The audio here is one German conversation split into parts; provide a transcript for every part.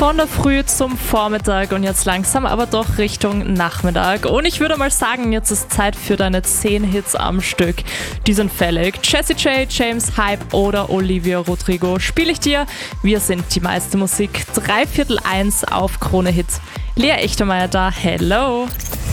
Von der Früh zum Vormittag und jetzt langsam aber doch Richtung Nachmittag. Und ich würde mal sagen, jetzt ist Zeit für deine 10 Hits am Stück. Die sind fällig. Jessie J, James Hype oder Olivia Rodrigo spiele ich dir. Wir sind die meiste Musik. 1:15 auf Krone Hit. Lea Echtermeier da. Hello!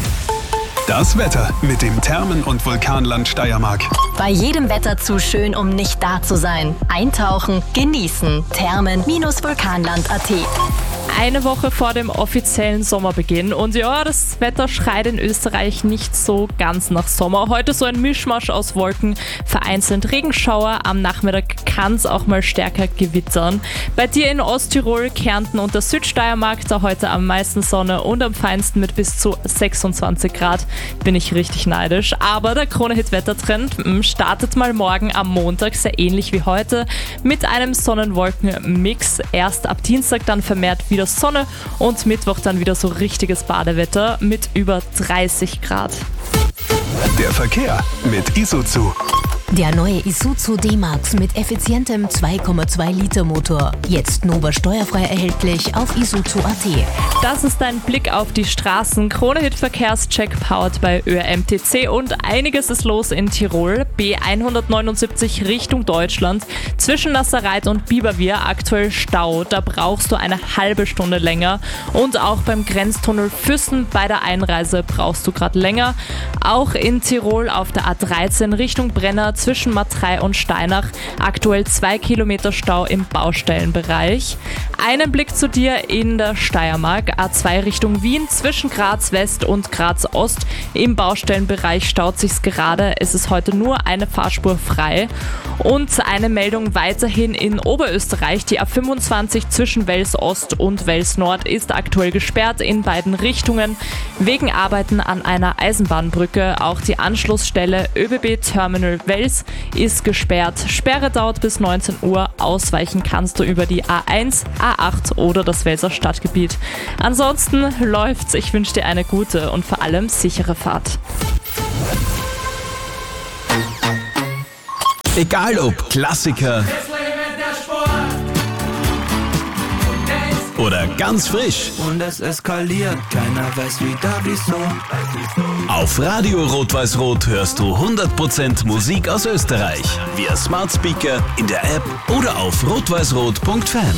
Das Wetter mit dem Thermen- und Vulkanland Steiermark. Bei jedem Wetter zu schön, um nicht da zu sein. Eintauchen, genießen. Thermen-vulkanland.at. Eine Woche vor dem offiziellen Sommerbeginn und ja, das Wetter schreit in Österreich nicht so ganz nach Sommer. Heute so ein Mischmasch aus Wolken, vereinzelt Regenschauer, am Nachmittag kann es auch mal stärker gewittern. Bei dir in Osttirol, Kärnten und der Südsteiermark da heute am meisten Sonne und am feinsten mit bis zu 26 Grad. Bin ich richtig neidisch. Aber der Krone-Hit-Wettertrend startet mal morgen am Montag, sehr ähnlich wie heute, mit einem Sonnen-Wolken-Mix. Erst ab Dienstag dann vermehrt wieder Sonne und Mittwoch dann wieder so richtiges Badewetter mit über 30 Grad. Der Verkehr mit Isuzu. Der neue Isuzu D-Max mit effizientem 2,2 Liter Motor. Jetzt Nova steuerfrei erhältlich auf isuzu.at. Das ist ein Blick auf die Straßen. Krone-Hit-Verkehrscheck powered bei ÖMTC und einiges ist los in Tirol. B179 Richtung Deutschland. Zwischen Nasserreit und Biberwier aktuell Stau. Da brauchst du eine halbe Stunde länger. Und auch beim Grenztunnel Füssen bei der Einreise brauchst du gerade länger. Auch in Tirol auf der A13 Richtung Brenner zwischen Matrei und Steinach. Aktuell 2 Kilometer Stau im Baustellenbereich. Einen Blick zu dir in der Steiermark. A2 Richtung Wien zwischen Graz West und Graz Ost. Im Baustellenbereich staut sich's gerade. Es ist heute nur eine Fahrspur frei. Und eine Meldung weiterhin in Oberösterreich. Die A25 zwischen Wels Ost und Wels Nord ist aktuell gesperrt in beiden Richtungen wegen Arbeiten an einer Eisenbahnbrücke. Auch die Anschlussstelle ÖBB Terminal Wels ist gesperrt. Sperre dauert bis 19 Uhr. Ausweichen kannst du über die A1, A8 oder das Welser Stadtgebiet. Ansonsten läuft's. Ich wünsche dir eine gute und vor allem sichere Fahrt. Egal ob Klassiker oder ganz frisch. Und es eskaliert, keiner weiß wieder wieso. Auf Radio Rot-Weiß-Rot hörst du 100% Musik aus Österreich. Via Smart Speaker, in der App oder auf rotweißrot.fan.